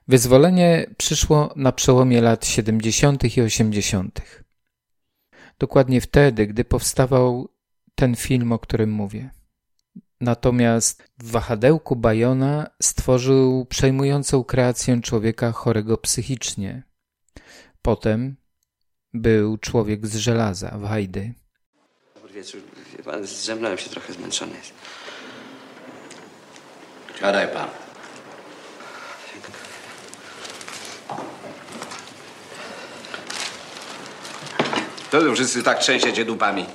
Wyzwolenie przyszło na przełomie lat 70. i 80. Dokładnie wtedy, gdy powstawał ten film, o którym mówię. Natomiast w wahadełku Bajona stworzył przejmującą kreację człowieka chorego psychicznie. Potem był Człowiek z żelaza w Hajdy. Dobry wieczór. Wie pan, zdrzemnąłem się, trochę zmęczony. Siadaj pan. To tu wszyscy tak trzęsiecie dupami.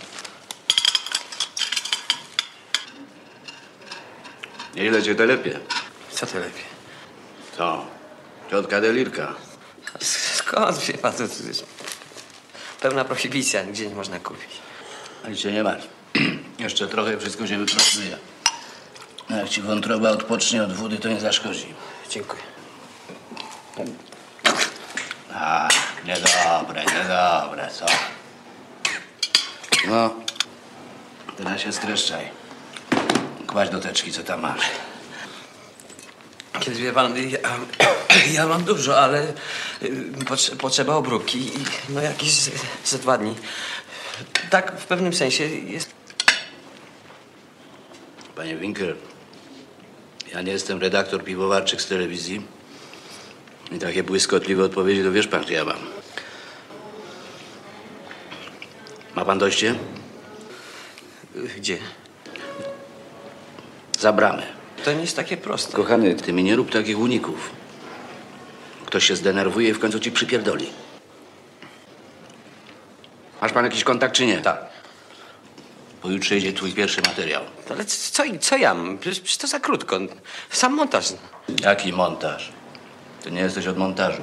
Nieźle cię telepie. Co to lepiej? To ciotka Delirka. Skąd, wie pan, to jest pełna prohibicja, nigdzie nie można kupić. Ale cię nie masz. Jeszcze trochę wszystko się wypracuje. A jak ci wątroba odpocznie od wody, to nie zaszkodzi. Dziękuję. A, niedobre, co? No, teraz się streszczaj. Kładź do teczki, co tam masz. Kiedy, wie pan, ja mam dużo, ale potrzeba obróbki i no jakieś ze 2 dni. Tak w pewnym sensie jest... Panie Winkel, ja nie jestem redaktor piwowarczyk z telewizji. I takie błyskotliwe odpowiedzi, to wiesz pan, że ja mam. Ma pan dojście? Gdzie? Za bramę. To nie jest takie proste. Kochany, ty mi nie rób takich uników. Ktoś się zdenerwuje i w końcu ci przypierdoli. Masz pan jakiś kontakt, czy nie? Tak. Pojutrze idzie twój pierwszy materiał. Ale co ja mam? Przecież to za krótko. Sam montaż. Jaki montaż? Ty nie jesteś od montażu.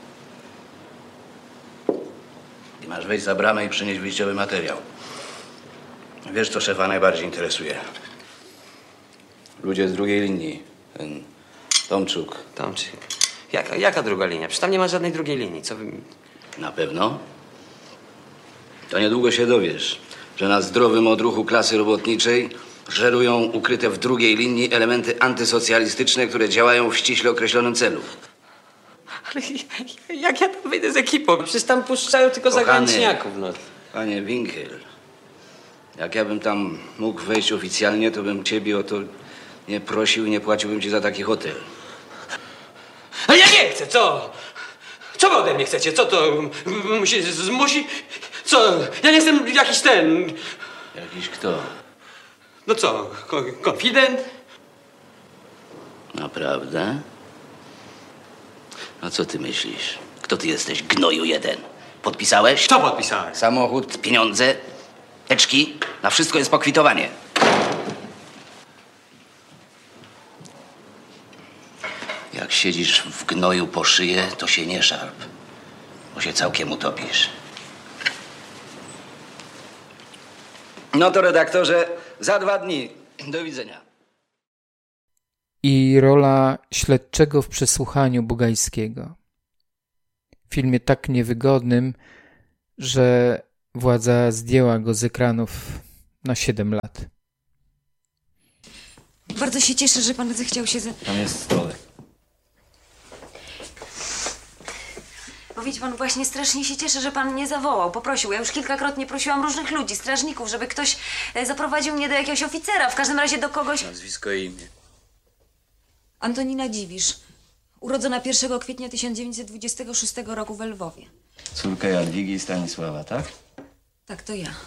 I masz wejść za bramę i przynieść wyjściowy materiał. Wiesz, co szefa najbardziej interesuje? Ludzie z drugiej linii. Ten Tomczuk. Tomczyk. Jaka druga linia? Przecież tam nie ma żadnej drugiej linii. Co wy... Na pewno? To niedługo się dowiesz, że na zdrowym odruchu klasy robotniczej żerują ukryte w drugiej linii elementy antysocjalistyczne, które działają w ściśle określonym celu. Ale jak ja tam wyjdę z ekipą? Przecież tam puszczają tylko zagraniczniaków, no. Panie Winkel, jak ja bym tam mógł wejść oficjalnie, to bym ciebie o to nie prosił i nie płaciłbym ci za taki hotel. Ale ja nie chcę, co? Co wy ode mnie chcecie? Co to musi? Co? Ja nie jestem jakiś ten... Jakiś kto? No co, konfident? Naprawdę? A co ty myślisz? Kto ty jesteś, gnoju jeden? Podpisałeś? Co podpisałem? Samochód, pieniądze, teczki, na wszystko jest pokwitowanie. Jak siedzisz w gnoju po szyję, to się nie szarp, bo się całkiem utopisz. No to redaktorze, za 2 dni. Do widzenia. I rola śledczego w przesłuchaniu Bugajskiego. W filmie tak niewygodnym, że władza zdjęła go z ekranów na 7 lat. Bardzo się cieszę, że pan zechciał się... Tam jest stołek. Bo widzi pan, właśnie strasznie się cieszę, że pan mnie zawołał, poprosił. Ja już kilkakrotnie prosiłam różnych ludzi, strażników, żeby ktoś zaprowadził mnie do jakiegoś oficera, w każdym razie do kogoś... Nazwisko i imię. Antonina Dziwisz, urodzona 1 kwietnia 1926 roku w Lwowie. Córka Jadwigi i Stanisława, tak? Tak, to ja.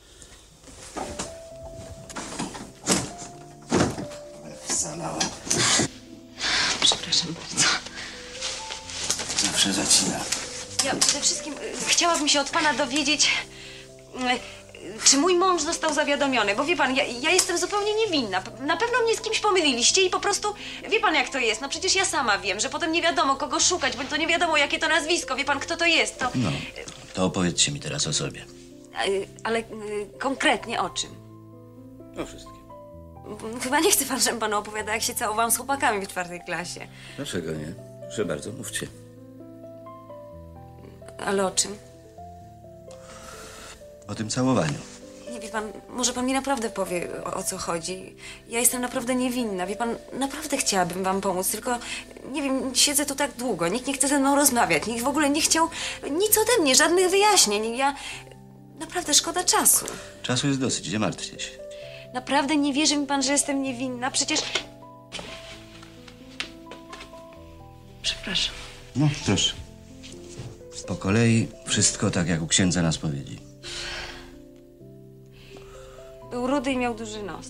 Zalała. Przepraszam bardzo. Zawsze zacina. Ja przede wszystkim chciałabym się od pana dowiedzieć, czy mój mąż został zawiadomiony, bo wie pan, ja jestem zupełnie niewinna. Na pewno mnie z kimś pomyliliście i po prostu, wie pan jak to jest, no przecież ja sama wiem, że potem nie wiadomo kogo szukać, bo to nie wiadomo jakie to nazwisko, wie pan kto to jest, to... No, to opowiedzcie mi teraz o sobie. Ale konkretnie o czym? O wszystkim. Chyba nie chce pan, żebym panu opowiadała, jak się całowałam z chłopakami w 4. klasie. Dlaczego nie? Proszę bardzo, mówcie. Ale o czym? O tym całowaniu. wie pan, może pan mi naprawdę powie, o co chodzi. Ja jestem naprawdę niewinna, wie pan, naprawdę chciałabym wam pomóc, tylko, nie wiem, siedzę tu tak długo, nikt nie chce ze mną rozmawiać, nikt w ogóle nie chciał nic ode mnie, żadnych wyjaśnień. Ja... Naprawdę szkoda czasu. Czasu jest dosyć, nie martwcie się. Naprawdę nie wierzy mi pan, że jestem niewinna? Przecież... Przepraszam. No, proszę. Po kolei wszystko tak, jak u księdza na spowiedzi. Był rudy i miał duży nos.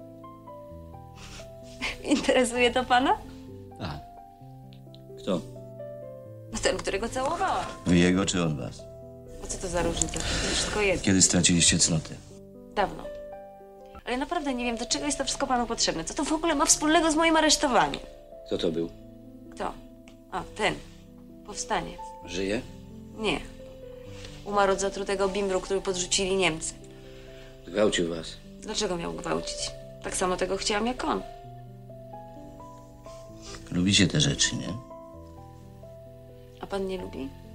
Interesuje to pana? A. Kto? No ten, którego całowałam. Wy jego czy on was? A co to za różnica? To wszystko jedno. Kiedy straciliście cnoty? Dawno. Ale naprawdę nie wiem, do czego jest to wszystko panu potrzebne. Co to w ogóle ma wspólnego z moim aresztowaniem? Kto to był? Kto? A, ten. Powstaniec. Żyje? Nie. Umarł od zatrutego bimbru, który podrzucili Niemcy. Gwałcił was. Dlaczego miał gwałcić? Tak samo tego chciałam jak on. Lubicie te rzeczy, nie? A pan nie lubi?